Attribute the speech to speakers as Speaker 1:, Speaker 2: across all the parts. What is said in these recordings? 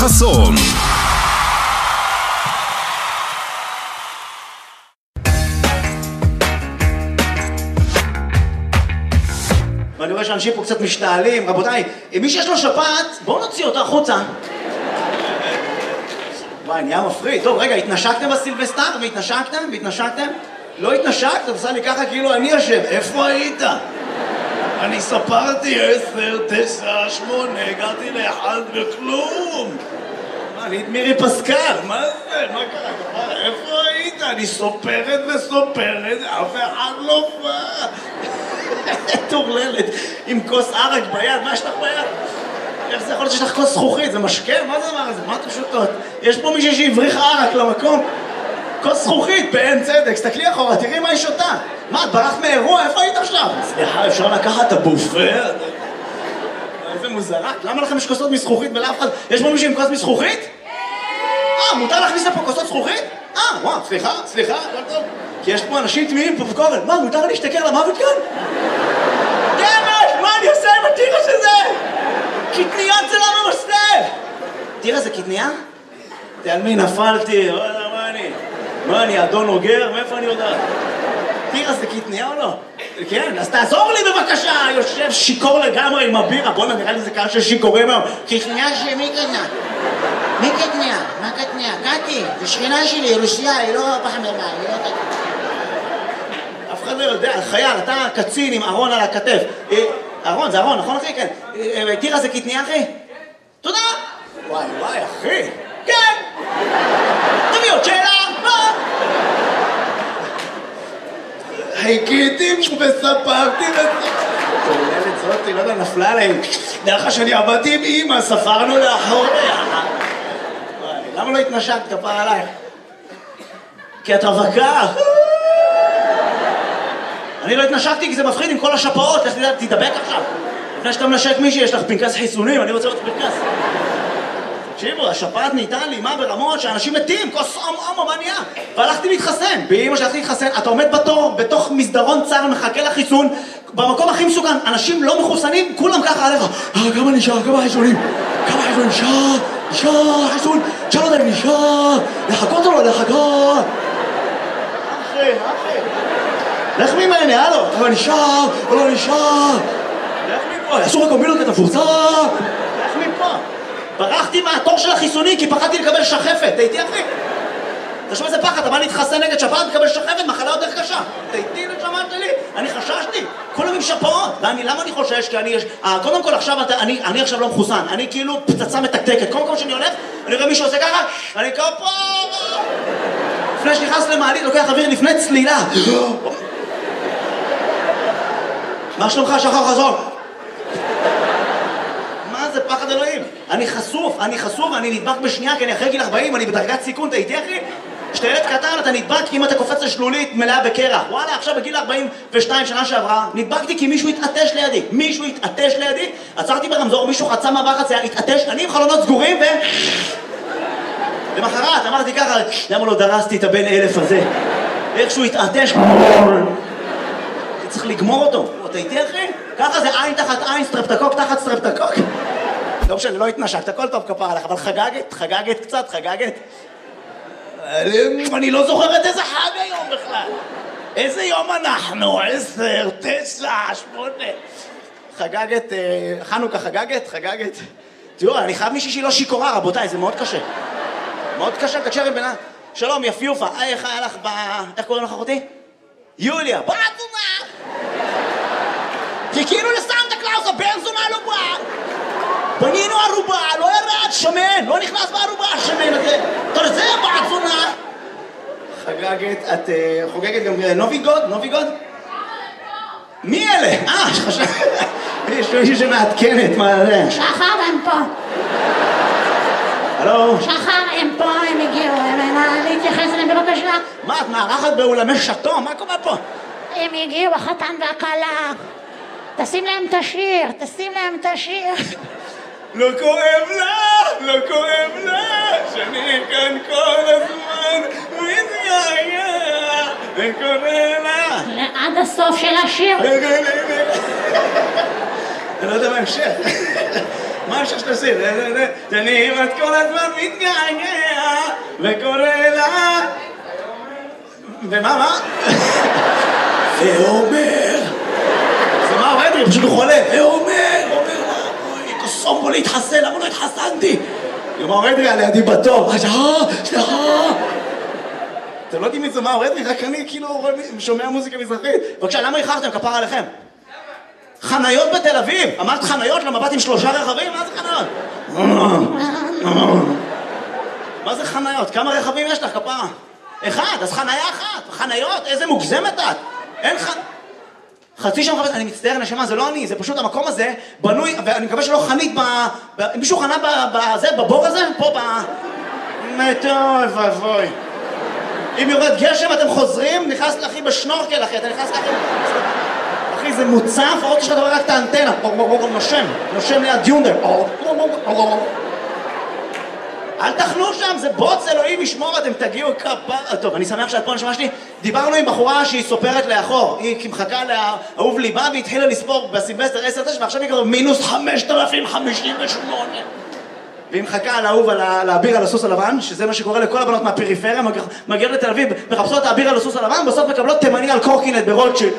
Speaker 1: חסון.
Speaker 2: ואני רואה שאנשים פה קצת משתעלים. רבותיי, מי שיש לו שפעת, בואו נוציא אותה החוצה. וואי, נהיה מפריד. טוב, רגע, התנשקתם בסילבסטר? והתנשקתם? לא התנשקת? עושה לי ככה כאילו אני יושב. איפה היית? אני ספרתי 10, 9, 8, הגעתי לאחד וכלום. מה, אני את מירי פסקל, מה זה? מה קרה? איפה היית? אני סופרת וסופרת, אף אחד לא בא. תורללת, עם כוס ערק ביד, מה יש לך ביד? איך זה יכול להיות שיש לך כוס זכוכית? זה משקה? מה זה הדבר הזה? מה אתם שותות? יש פה מישהי שהבריח ערק למקום? כוס זכוכית, בעין צדק, סתכלי אחורה, תראי מה היא שותה. מה, את ברחת מאירוע? איפה היית עכשיו? סליחה, אפשר לקחת את הבופה? איזה מוזרה. למה לכם יש כוסות מזכוכית ולאף אחד? יש פה מישהו עם כוס מזכוכית? מותר להכניס לפה כוסות זכוכית? וואו, סליחה, הכל טוב. כי יש פה אנשים תמימים פה בקורן. מה, מותר להשתכר למוות כאן? דמש, מה אני עושה עם הטירה שזה? קטניות זה לא ממסטל! טירה זה קטניה? על מי נפלתי? מה אני, אדון אוגר? מאיפה אני יודעת? טירה זה קטניה או לא? כן, אז תעזור לי בבקשה! יושב שיקור לגמרי עם הבירה. בוא'נה, נראה לי זה קהל של שיכורים היום. קטניה שמי קטנה? מי קטניה? מה קטניה? קטי, זה שכנה שלי, רוסיה, היא לא פחמימה, היא לא קטניה. אף אחד לא יודע, חייל, אתה קצין עם ארון על הכתף. ארון, זה ארון, נכון אחי? כן. טירה זה קטניה אחי? תודה! וואי, אחי! כן! תביא עוד שאלה! מה? חיכיתי וספרתי צוללת זאתי, לא יודע, נפלה עליהם. דרך שאני עבדתי עם אמא, ספרנו לאחוריה. למה לא התנשקת כפר עלייך? כי את רווקה. אני לא התנשקתי כי זה מפחיד עם כל השפעות. תדבק עכשיו. לפני שאתה מנשק מישהי, יש לך פנקס חיסונים, אני רוצה לראות פנקס. תקשיבו, השפעת נהייתה לימה ברמות שאנשים מתים, כוס מה נהיה? והלכתי להתחסן. באמא שהלכתי להתחסן, אתה עומד בתור, בתוך מסדרון צר, מחכה לחיסון, במקום הכי מסוכן, אנשים לא מחוסנים, כולם ככה עליך. כמה נשאר, כמה חיסונים? נשאר, חיסון, תשאל אותם, נשאר, לחכות או לא לחכות? אחי. לך ממני, הלו. אבל נשאר, או לא נשאר. לך מפה, אסור הקומבינות את הפורצה. לך מפה. ברחתי מהתור של החיסונים כי פחדתי לקבל שחפת. תהייתי אחי. תשמע איזה פחד, אתה בא להתחסן נגד שפעת, תקבל שחפת, מחלה יותר קשה. תהייתי לשמעת שלי. אני חששתי. כולם עם שפעות. למה אני חושש? כי אני... קודם כל עכשיו, אני עכשיו לא מחוסן. אני כאילו פצצה מתקתקת. כל מקום שאני הולך, אני רואה מישהו עושה ככה, אני כפה. לפני שנכנס למעלית, לוקח אוויר לפני צלילה. מה שלומך, שחר חזון? מה זה פחד אלוהים? אני חשוף, אני נדבק בשנייה, כי אני אחרי גיל 40, אני בדרגת סיכון, אתה איתי אחי? כשאתה ילד קטן אתה נדבק אם אתה קופץ לשלולית מלאה בקרח. וואלה, עכשיו בגיל 42 שנה שעברה, נדבקתי כי מישהו התעטש לידי. עצרתי ברמזור, מישהו חצה מעבר חצייה, התעטש, אני עם חלונות סגורים למחרת אמרתי ככה, למה לא דרסתי את הבן 1000 הזה? איכשהו התעטש, צריך לגמור אותו. אתה איתי אחי? ככה זה עין תחת עין, סטרפטקוק תחת סטרפטקוק. לא משנה, לא התנשקת, הכל טוב כפר עליך, אבל חגגת קצת. אני לא זוכרת איזה חג היום בכלל. איזה יום אנחנו? 10, 9, 8. חגגת, חנוכה חגגת. תראו, אני חייב מישהי שהיא לא שיקורה, רבותיי, זה מאוד קשה. תקשר עם בינה. שלום, יפיופה. איך היה לך איך קוראים לך אחותי? יוליה. בעצומה! חיכינו לסנטה קלאוס, הבן זונה לא בא. בנינו ערובה, לא ירד, שמן, לא נכנס בערובה, השמן הזה. תרזה, בעצונה. חגגת, את חוגגת גם נוביגוד? מי אלה? שחשב. יש מישהו שמעדכנת, מה זה?
Speaker 3: שחר, הם פה.
Speaker 2: הלו?
Speaker 3: שחר, הם פה, הם הגיעו, להתייחס אליהם בבקשה.
Speaker 2: מה, את מארחת באולמי שטו? מה קורה פה?
Speaker 3: הם הגיעו, החתן והכלה. תשים להם את השיר.
Speaker 2: לא כואב לה, שאני כאן כל הזמן מתגעגע, וקורא לה.
Speaker 3: עד הסוף של השיר.
Speaker 2: אני לא יודע מה המשך. מה אפשר שתשיר? שאני אם את כל הזמן מתגעגע וקורא לה ומה? ואומר זה מה אדרי? פשוט הוא חולה ואומר אוי, קוסום בו להתחסן, למה לא התחסנתי? יאמר אדרי על ידי בתור סליחה אתם לא יודעים מי זה מה אדרי? רק אני כאילו שומע מוזיקה מזרחית בבקשה, למה איחרתם? כפר עליכם חניות בתל אביב! אמרת חניות למבט עם 3 רכבים? מה זה חניות? מה זה חניות? כמה רכבים יש לך, כפרה? 1, אז חניה 1. חניות? איזה מוגזמת את? אין חצי שם חפש, אני מצטער נשמה, זה לא אני, זה פשוט המקום הזה בנוי, ואני מקווה שלא חנית מישהו חנה בבור הזה? פה טוב, אבוי. אם יורד גשם אתם חוזרים, נכנס לאחי בשנורקל אחי, אתה נכנס לאחי... אחי, זה מוצף, עוד יש לך דבר רק את האנטנה, נושם ליד יונדר. אל תחנו שם, זה בוץ אלוהים ישמור, אתם תגיעו כפה... טוב, אני שמח שאת פה נשמע שלי. דיברנו עם בחורה שהיא סופרת לאחור, היא מחכה לאהוב ליבה והתחילה לספור בסילבסטר 10-9 ועכשיו היא כבר מינוס 5,058. והיא מחכה לאהוב על האביר על הסוס הלבן, שזה מה שקורה לכל הבנות מהפריפריה, מגיעות לתל אביב, מחפשות את האביר על הסוס הלבן, בסוף מקבלות תימני על קורקינט ברוטשילד.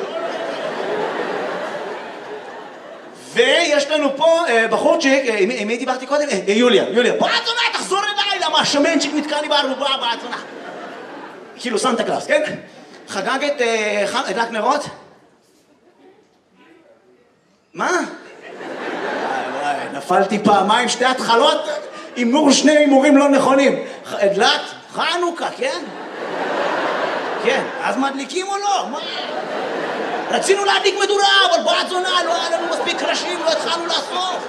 Speaker 2: ויש לנו פה בחורצ'יק, עם מי דיברתי קודם? יוליה, בעצונה, תחזור אליי, למה השמנצ'יק נתקע לי בערובה, בעצונה. כאילו סנטה קלאוס, כן? חגגת הדלק נרות? מה? וואי, נפלתי פעמיים, 2 התחלות, הימור 2 הימורים לא נכונים. הדלק? חנוכה, כן? כן, אז מדליקים או לא? מה? רצינו להדליק מדורה, אבל בעצונה לא היה לנו מספיק קרשים, לא התחלנו לאסוף.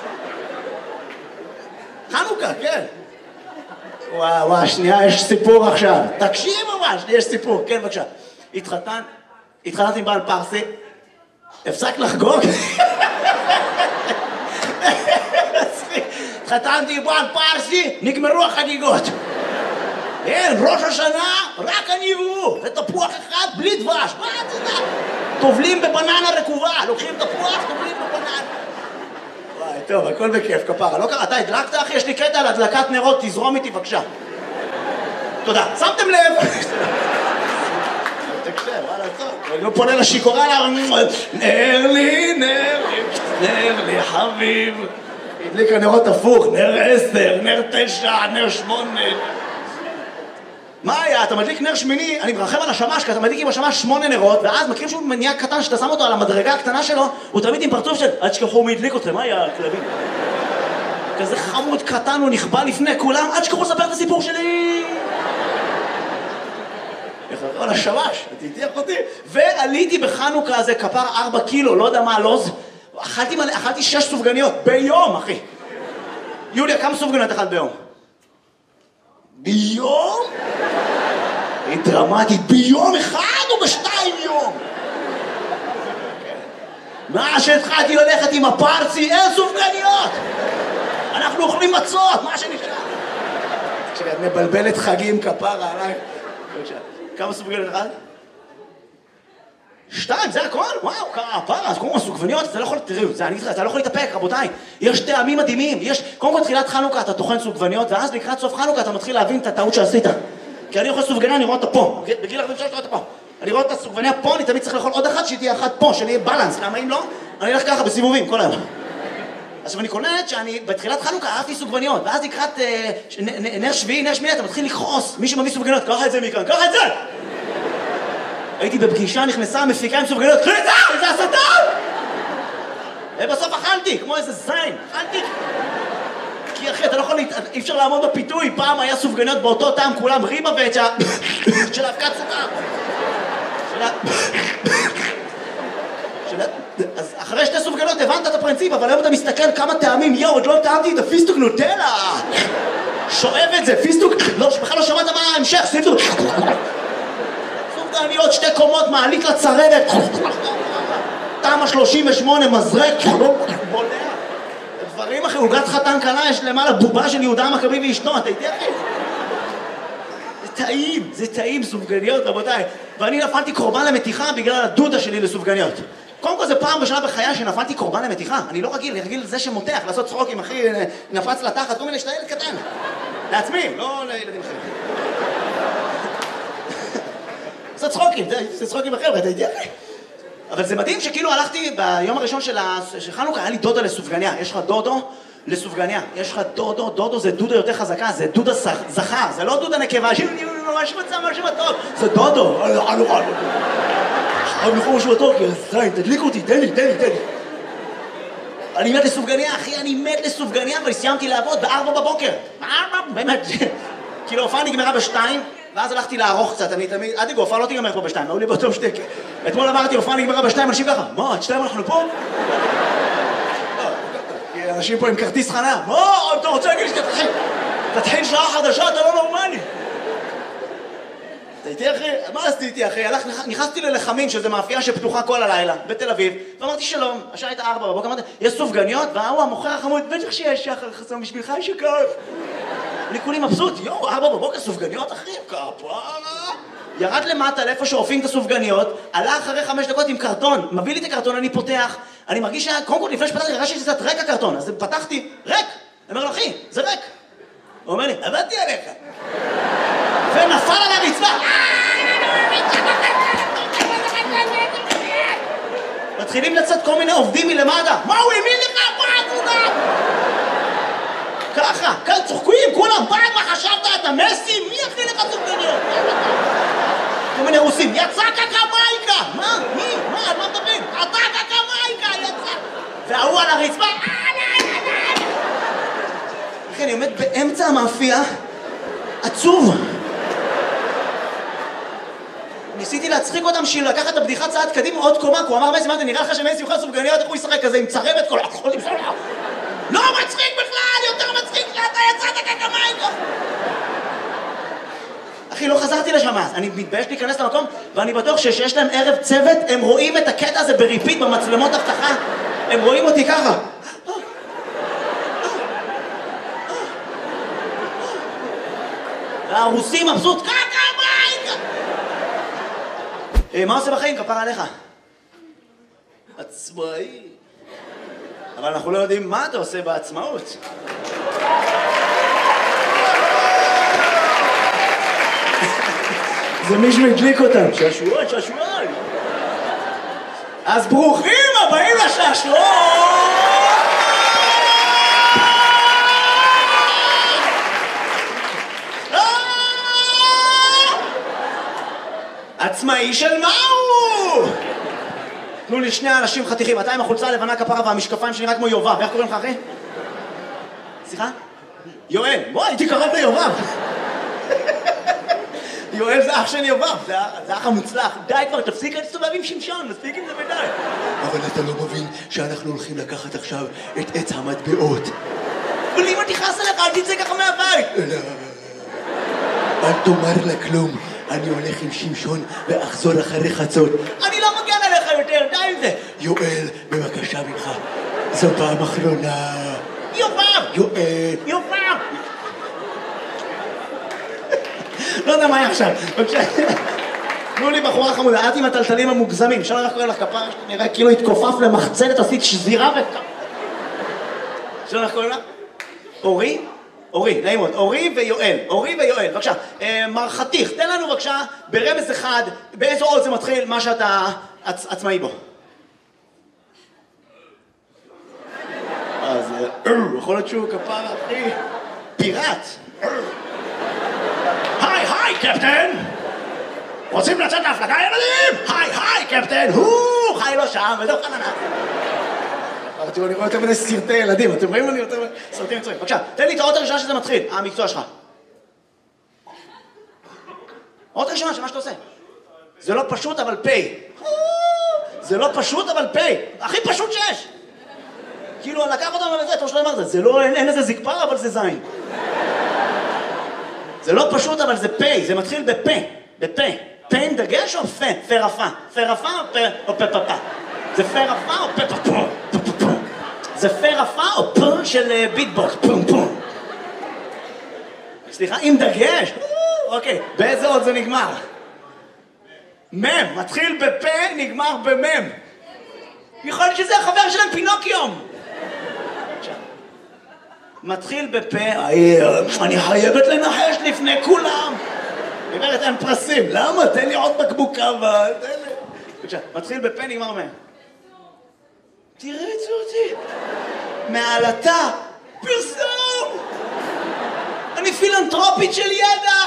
Speaker 2: חנוכה, כן. וואו, שנייה, יש סיפור עכשיו. תקשיב ממש, יש סיפור, כן, בבקשה. התחתנת עם בעל פרסי, הפסק לחגוג. התחתנתי עם בעל פרסי, נגמרו החגיגות. אין, ראש השנה, רק אני והוא, ותפוח אחד בלי דבש, מה את יודעת? טובלים בבננה רקובה, לוקחים תפוח, טובלים בבננה. וואי, טוב, הכל בכיף, כפרה. לא קרה, אתה הדלקת, אחי? יש לי קטע על הדלקת נרות, תזרום איתי, בבקשה. תודה. שמתם לב? תקשב, וואלה, טוב. אני לא פונה לשיקורה לה, נר לי, חביב. הדליק הנרות הפוך, נר 10, נר 9, נר 8. מה היה? אתה מדליק נר שמיני, אני מרחם על השמש, כי אתה מדליק עם השמש 8 נרות, ואז מכירים שהוא מניע קטן שאתה שם אותו על המדרגה הקטנה שלו, הוא תמיד עם פרצוף של עד שכחו מי הדליק אתכם, מה היה הכלבים? כזה חמוד קטן, הוא נכבה לפני כולם, עד שכחו לספר את הסיפור שלי! יחזרו על השמש, תתיח אותי, ועליתי בחנוכה הזה כפר 4 קילו, לא יודע מה הלוז, אכלתי 6 סופגניות ביום, אחי. יוליה, כמה סופגניות אכלת ביום? ביום? היא דרמטית, ביום אחד או ב2 יום? מה שהתחלתי ללכת עם הפרצי, אין סופגניות! אנחנו אוכלים מצות, מה שנשאר? כשאת מבלבלת חגים כפרה עליי. כמה סופגניות אחד? 2, זה הכל? וואו, כפרה, אז קודם כל סופגניות, אתה לא יכול, תראו, אתה לא יכול להתאפק, רבותיי. יש טעמים מדהימים, קודם כל תחילת חנוכה אתה טוחן סופגניות, ואז לקראת סוף חנוכה אתה מתחיל להבין את הטעות שעשית. כי אני אוכל סופגניה, אני רואה אותה פה. בגיל 46 רואה אותה פה. אני רואה את הסופגניה פה, אני תמיד צריך לאכול עוד אחת, שהיא תהיה אחת פה, שאני אהיה בלנס. למה אם לא? אני אלך ככה בסיבובים, כל היום. עכשיו אני קולט שאני בתחילת חנוכה אהבתי סופגניות, ואז לקראת נר שביעי, נר שמיני, אתה מתחיל לכעוס. מי שמביא סופגניות, קח את זה מכאן, קח את זה! הייתי בפגישה, נכנסה המפיקה עם סופגניות, קחי את זה! זה הסתה! ובסוף אכלתי, כמו איזה זין, אכלתי. כי אחי, אתה לא יכול, אי אפשר לעמוד בפיתוי, פעם היה סופגניות באותו טעם, כולם ריבה ואצ'ה של אבקת סוכר. אז אחרי 2 סופגניות הבנת את הפרינציפ, אבל היום אתה מסתכל כמה טעמים, יאו, עוד לא טעמתי את הפיסטוק נוטלה. שואב את זה, פיסטוק, בכלל לא שמעת מה ההמשך, פיסטוק. סופגניות 2 קומות, מעלית לצררת. תמה 38, מזרק, בולע. דברים אחי, עוגת חתן קלה, יש למעלה בובה של יהודה המכבי ואשתו, אתה איתי אחי? זה טעים סופגניות, רבותיי. ואני נפלתי קורבן למתיחה בגלל הדודה שלי לסופגניות. קודם כל זה פעם בשנה בחיי שנפלתי קורבן למתיחה. אני לא רגיל, אני רגיל לזה שמותח, לעשות צחוקים, אחי, נפץ לתחת, כל מיני שאתה ילד קטן. לעצמי, לא לילדים אחרים. לעשות צחוקים, זה צחוקים בחבר'ה, אתה יודע? אבל זה מדהים שכאילו הלכתי ביום הראשון של חנוכה, היה לי דודה לסופגניה. יש לך דודו לסופגניה. יש לך דודו, דודו זה דודה יותר חזקה, זה דודה זכר, זה לא דודה נקבה, ממש מצא משהו מתוק, זה דודו. אבל נכון משהו מתוק, יזיין, תדליק אותי, תן לי. אני מת לסופגניה, אחי, אני מת לסופגניה, אבל סיימתי לעבוד ב-4 בבוקר. באמת, כאילו ההופעה נגמרה ב-2, ואז הלכתי לערוך קצת, אני תמיד, עד יגו, ההופעה לא תיגמר פה ב-2, היו לי באותו שתק. אתמול אמרתי, ההופעה נגמרה ב-2, אנשים ככה, מה, עד 2 אנחנו פה? אנשים פה עם כרטיס חנה, מה, אתה רוצה להגיד לי שתתחיל שעה חדשה, אתה לא נורמלי. אתה איתי אחי? מה עשיתי איתי אחי? נכנסתי ללחמים, שזה מאפייה שפתוחה כל הלילה, בתל אביב, ואמרתי שלום, השעה הייתה 4 בבוקר, אמרתי, יש סופגניות? והוא המוכר החמוד, בטח שיש שחר חסום בשבילך, יש שכף. אני כולי מבסוט, 4 בבוקר סופגניות אחי, כפרה. ירד למטה לאיפה שאופים את הסופגניות, עלה אחרי 5 דקות עם קרטון, מביא לי את הקרטון, אני פותח, אני מרגיש קודם כל לפני שפתחתי, הרגשתי שזה ריק הקרטון, אז פתחתי, ריק. אני אומר לו, אחי, זה ריק. הוא אומר לי, עבדתי עליך. ונפל על הרצפה. מתחילים לצאת כל מיני עובדים מלמטה. מה הוא האמין לך? מה עבודה? ככה, כאן צוחקים, כולם, מה חשבת? אתה מסי? מי הכין לך סופגניות? כל מיני רוסים, יצא קקמייקה! מה? מי? מה? על מה מדברים? אתה קקמייקה! יצא! והוא על הרצפה? אחי, אני עומד באמצע המאפייה, עצוב. ניסיתי להצחיק אותם בשביל לקחת את הבדיחה צעד קדימה עוד קומה, הוא אמר מסי, מה זה נראה לך שמסי יוכל סופגניות, איך הוא ישחק כזה עם צרבת כל החול עם סלע? לא מצחיק בכלל, יותר מצחיק שאתה יצאת קקמייקה! אחי, לא חזרתי לשם אז, אני מתבייש להיכנס למקום, ואני בטוח שיש להם ערב צוות, הם רואים את הקטע הזה בריפיט במצלמות אבטחה, הם רואים אותי ככה. והרוסים מבסוט, קקמייקה! מה עושה בחיים? כפרה עליך. עצמאי. אבל אנחנו לא יודעים מה אתה עושה בעצמאות. זה מישהו הדליק אותם. שעשועון, שעשועון. אז ברוכים הבאים לשעשועון! עצמאי של מה הוא? תנו לי 2 אנשים חתיכים, אתה עם החולצה הלבנה כפרה והמשקפיים שנראה כמו יובב, איך קוראים לך אחי? סליחה? יואל, בוא, הייתי קרוב ליובב. יואל זה אח של יובב, זה אח המוצלח. די כבר, תפסיק להסתובב עם שמשון, מספיק עם זה ודי.
Speaker 1: אבל אתה לא מבין שאנחנו הולכים לקחת עכשיו את עץ המטבעות.
Speaker 2: אבל אם אני תכעס עליך, אל תצא ככה מהבית.
Speaker 1: אל תאמר לה כלום. אני הולך עם שמשון ואחזור אחרי חצות.
Speaker 2: אני לא מגן עליך יותר, די עם זה.
Speaker 1: יואל, בבקשה ממך. זו פעם אחרונה.
Speaker 2: יובב!
Speaker 1: יואל.
Speaker 2: יובב! לא יודע מה היה עכשיו. בבקשה. תנו לי בחורה חמודה, את עם הטלטלים המוגזמים. אפשר איך קוראים לך כפרה? נראה כאילו התכופף למחצלת, עשית שזירה אפשר איך קוראים לך? אורי? אורי, נעים מאוד. אורי ויואל. אורי ויואל, בבקשה. מר חתיך, תן לנו בבקשה ברמז אחד, באיזו עוד זה מתחיל מה שאתה עצמאי בו. אז יכול להיות שהוא כפרה, אחי. פיראט. היי, קפטן! רוצים לצאת להפלגה, ילדים? היי, קפטן! חי לא שם, וזהו חננה. אני רואה יותר מדי סרטי ילדים, אתם רואים אני יותר מדי סרטים מצויים. בבקשה, תן לי את האות הראשונה שזה מתחיל, המקצוע שלך. האות הראשונה שמה שאתה עושה. זה לא פשוט אבל פי. זה לא פשוט אבל פי. הכי פשוט שיש. כאילו, לקח אותם לזה, תור שלא אמרת, זה לא, אין לזה זקפה, אבל זה זין. זה לא פשוט אבל זה פי, זה מתחיל בפה. בפה. פה עם דגש או פה? פה רפה. פה רפה או פה פפה? זה פה רפה או פה פפה? זה פה רפה או פה של ביטבוקס? פום פום. סליחה, עם דגש? אוקיי, באיזה עוד זה נגמר? מם, מתחיל בפה, נגמר במם. יכול להיות שזה החבר שלהם פינוקיום. מתחיל בפה, אני חייבת לנחש לפני כולם. היא אומרת, אין פרסים. למה? תן לי עוד בקבוק קווה, תן לי. בבקשה, מתחיל בפה, נגמר מהם. תרצו אותי. מעלתה, פרסום. אני פילנטרופית של ידע.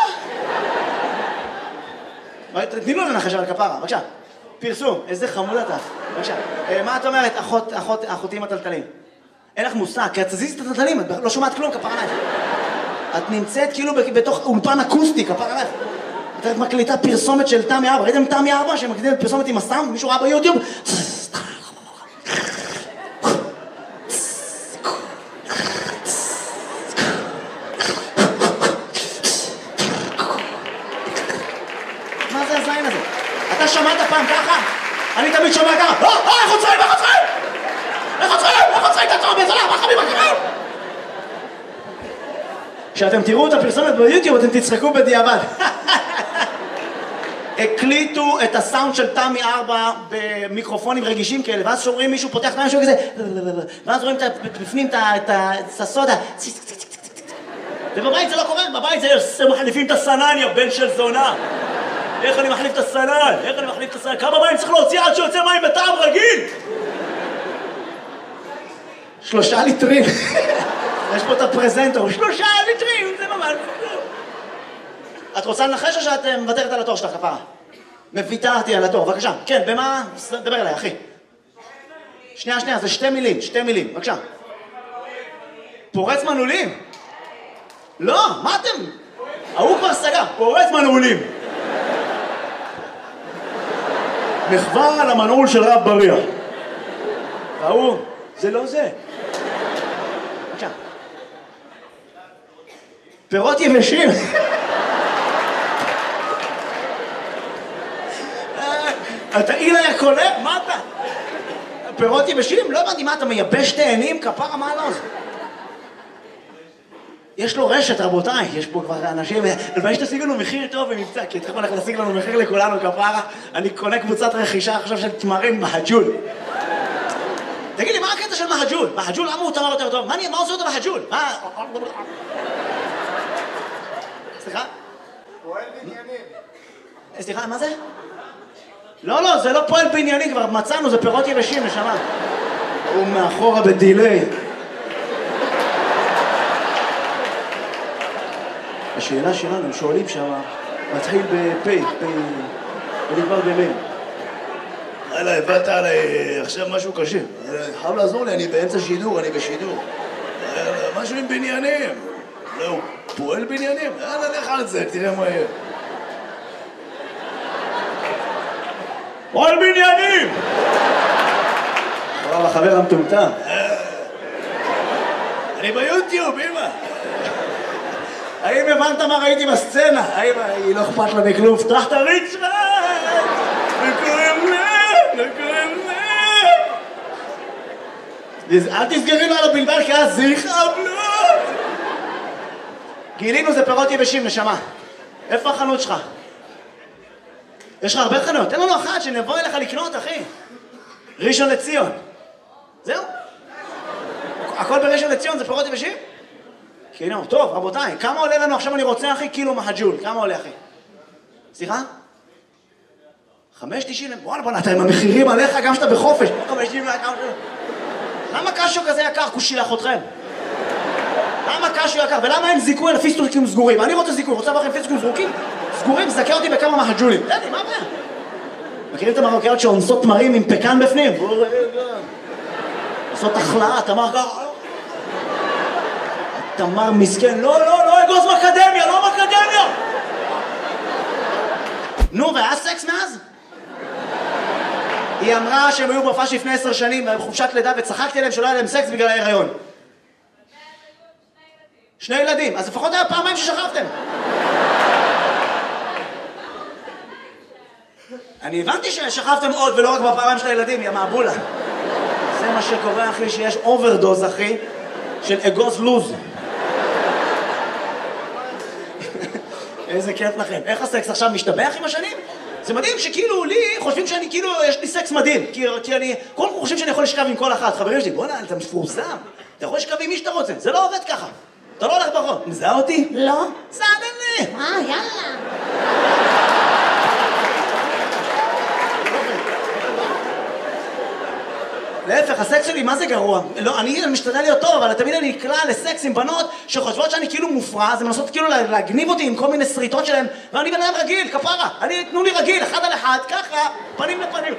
Speaker 2: תני לו לנחש על הכפרה, בבקשה. פרסום, איזה חמוד אתה. בבקשה. מה את אומרת, אחותי עם הטלטלים? אין לך מושג, כי את תזיז את הטלטלים, את לא שומעת כלום, כפרה עלייך. את נמצאת כאילו בתוך אולפן אקוסטי, כפרה עלייך. את מקליטה פרסומת של תמי 4, ראיתם תמי 4 שמקליטים פרסומת עם הסאונד? מישהו ראה ביוטיוב? מה זה הזין הזה? אתה שמעת פעם ככה? אני תמיד שומע ככה, איך עוצרים, איך עוצרים? איך עוצרים? איך עוצרים? תעצור בזולה, מה חביב הקרב? כשאתם תראו את הפרסומת ביוטיוב אתם תצחקו בדיעבד. הקליטו את הסאונד של תמי 4 במיקרופונים רגישים כאלה, ואז שומעים מישהו פותח את משהו כזה, ואז רואים בפנים את הסודה. ובבית זה לא קורה, בבית זה מחליפים את הסנן, יא בן של זונה. איך אני מחליף את הסנן? איך אני מחליף את הסנן? כמה מים צריך להוציא עד שיוצא מים בטעם רגיל? 3 ליטרים. יש פה את הפרזנטור, 3 ליטרים, זה ממש... את רוצה לנחש או שאת מוותרת על התור שלך, כפרה? מוותרתי על התור, בבקשה. כן, במה? דבר אליי, אחי. שנייה, זה 2 מילים, בבקשה. פורץ מנעולים? לא, מה אתם? ההוא כבר סגר, פורץ מנעולים. מחווה על המנעול של רב בריח. והוא, זה לא זה. בבקשה. פירות יבשים. אתה אילה יא קולה? מה אתה? פירות יבשים? לא הבנתי, מה אתה מייבש תאנים? כפרה, מה לא? יש לו רשת, רבותיי, יש פה כבר אנשים, הלוואי שתשיג לנו מחיר טוב במבצע, כי אתכם הולך להשיג לנו מחיר לכולנו, כפרה. אני קונה קבוצת רכישה עכשיו של תמרים מהג'ול. תגיד לי, מה הקטע של מהג'ול? מהג'ול, למה הוא תמר יותר טוב? מה עושה אותו מהג'ול? מה? סליחה?
Speaker 4: פועל בניינים.
Speaker 2: סליחה, מה זה? לא, זה לא פועל בענייני, כבר מצאנו, זה פירות יבשים, נשמה. הוא מאחורה בדילי. השאלה שלנו, הם שואלים שם, מתחיל בפי, ונגמר במין.
Speaker 1: הלאה, הבאת עליי עכשיו משהו קשה. חייב לעזור לי, אני באמצע שידור, אני בשידור. משהו עם בניינים. לא, הוא פועל בניינים? יאללה, לך על זה, תראה מה יהיה.
Speaker 2: פועל בניינים! וואלה, חבר המטומטם.
Speaker 1: אני ביוטיוב, אמא.
Speaker 2: האם הבנת מה ראיתי בסצנה? האם היא לא אכפת לה מכלום? פתח את הריצ'רד!
Speaker 1: לקורם
Speaker 2: אל תסגרי לו על הבלבל כי אז זה יכאבלות! גילינו זה פירות יבשים, נשמה. איפה החנות שלך? יש לך הרבה חנויות, תן לנו אחת שנבוא אליך לקנות, אחי. ראשון לציון. זהו? הכל בראשון לציון זה פירות יבשים? כאילו, טוב, רבותיי, כמה עולה לנו עכשיו אני רוצה, אחי? קילו מהג'ול, כמה עולה, אחי? סליחה? 5.90? וואלה, בוא נתן עם המחירים עליך גם שאתה בחופש. 5.90 למה קשו כזה יקר? כושילח אתכם. למה קשו יקר? ולמה אין זיכוי על פיסטוקים סגורים? אני רוצה זיכוי, רוצה לכם פיסטוקים סגורים? סגורים, זכה אותי בכמה מהג'ולים. תן מה הבעיה? מכירים את המרוקאיות שאונסות תמרים עם פקן בפנים? עושות החלאה, תמר ככה. תמר מסכן, לא אגוז מקדמיה, לא מקדמיה! נו, והיה סקס מאז? היא אמרה שהם היו בהופעה לפני 10 שנים בחופשת לידה וצחקתי עליהם שלא היה להם סקס בגלל ההיריון. 2 ילדים, אז לפחות היה פעמיים ששכבתם. אני הבנתי ששכבתם עוד ולא רק בפעמיים של הילדים, יא מעבולה. זה מה שקורה, אחי, שיש אוברדוז, אחי, של אגוז לוז. איזה כיף לכם. איך הסקס עכשיו משתבח עם השנים? זה מדהים שכאילו לי חושבים שאני כאילו, יש לי סקס מדהים, כי אני, כולם חושבים שאני יכול לשכב עם כל אחת, חברים שלי, בוא'נה, אתה מפורסם, אתה יכול לשכב עם מי שאתה רוצה, זה לא עובד ככה. אתה לא הולך ברחוב, מזהה אותי?
Speaker 3: לא.
Speaker 2: סעדן לי!
Speaker 3: יאללה.
Speaker 2: להפך, הסקס שלי מה זה גרוע? לא, אני משתדל להיות טוב, אבל תמיד אני נקלע לסקס עם בנות שחושבות שאני כאילו מופרע, אז הן מנסות כאילו להגניב אותי עם כל מיני שריטות שלהן, ואני בן אדם רגיל, כפרה, תנו לי רגיל, אחד על אחד, ככה, פנים לפנים,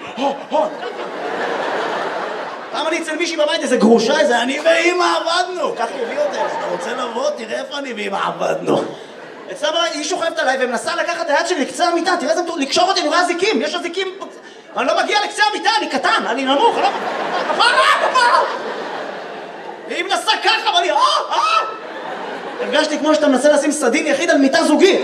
Speaker 2: פעם אני אצל מישהי בבית, איזה גרושה, איזה אני ואמא עבדנו, ככה הוא הביא אותה, אתה רוצה לבוא, תראה איפה אני ואמא עבדנו. אצלה בבית, היא שוכבת עליי ומנסה לקחת את היד שלי לקצה המיטה, תראה איזה לקשור אותי, אני רואה זיקים, יש הזיקים, אני לא מגיע לקצה המיטה, אני קטן, אני נמוך, אני לא... כפרה! והיא מנסה ככה, ואני... הרגשתי כמו שאתה מנסה לשים סדין יחיד על מיטה זוגית.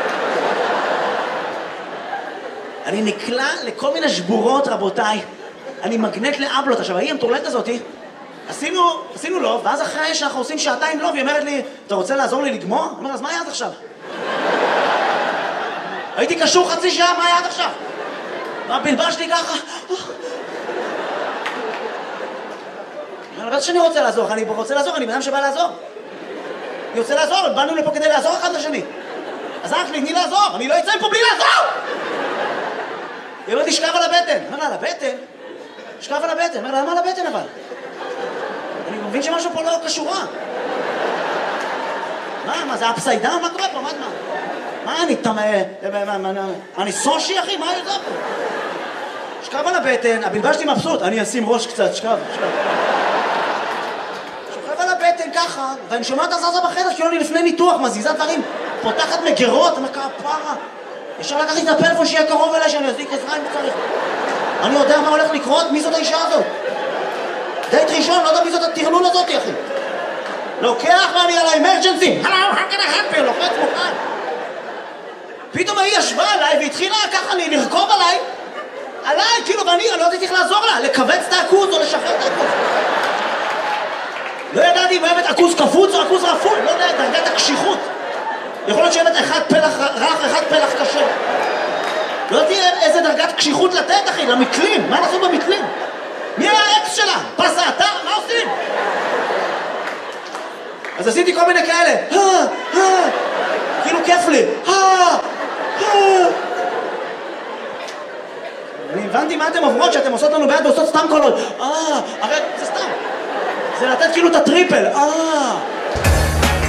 Speaker 2: אני נקלע לכל מיני שבורות, רבותיי. אני מגנט לאבלות. עכשיו, ההיא המטורלת הזאתי, עשינו לו, ואז אחרי שאנחנו עושים שעתיים לו, והיא אומרת לי, אתה רוצה לעזור לי לגמור? אני אומר, אז מה היה עד עכשיו? הייתי קשור חצי שעה, מה היה עד עכשיו? והבלבש לי ככה. אני בטח שאני רוצה לעזור, אני רוצה לעזור, אני בן אדם שבא לעזור. אני רוצה לעזור, באנו לפה כדי לעזור אחד לשני. אז אח לי, תני לעזור, אני לא אצא מפה בלי לעזור! היא אומרת לי, שכב על הבטן. אני אומר לה, על הבטן? שכב על הבטן. אני אומר לה, למה על הבטן אבל? אני מבין שמשהו פה לא קשורה. מה, זה אפסיידן? מה קורה פה? מה, אני סושי, אחי? מה זה פה? שכב על הבטן, הבלבשתי מבסוט, אני אשים ראש קצת, שכב. שוכב על הבטן ככה, ואני שומע את הזזה בחדר, כאילו אני לפני ניתוח, מזיזה דברים, פותחת מגרות, אני אומר כפרה. ישר לקחתי את הפלאפון שיהיה קרוב אליי, שאני אזיק עזרה אם צריך. אני יודע מה הולך לקרות, מי זאת האישה הזאת? דייט ראשון, לא יודע מי זאת הטרלול הזאת, אחי. לוקח ואני על האמרג'נסי, hello, how can I help you? לוחץ מוכן. פתאום היא ישבה עליי והתחילה ככה לרכוב עליי, כאילו, ואני לא הייתי צריך לעזור לה, לכווץ את העכוז או לשחרר את העכוז. לא ידעתי אם אוהבת עכוז קפוץ או עכוז רפוי, לא יודע, דרגת הקשיחות. יכול להיות שאוהבת אחד פלח רך, אחד פלח קשה. לא יודעתי איזה דרגת קשיחות לתת, אחי, למתלים. מה לעשות במתלים? מי היה האקס שלה? פס האתר? מה עושים? אז עשיתי כל מיני כאלה. כאילו כיף לי. אני הבנתי מה אתם עוברות, שאתם עושות לנו ביד ועושות סתם קולות. הרי זה סתם. זה לתת כאילו את הטריפל.